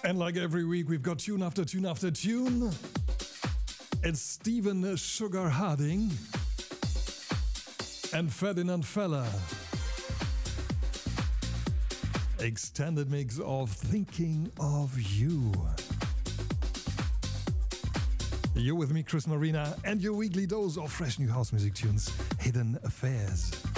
And like every week, we've got tune after tune after tune. It's Stephen Sugar Harding and Ferdinand Feller. Extended mix of Thinking of You. You're with me, Chris Marina, and your weekly dose of fresh new house music tunes, Hidden Affairs.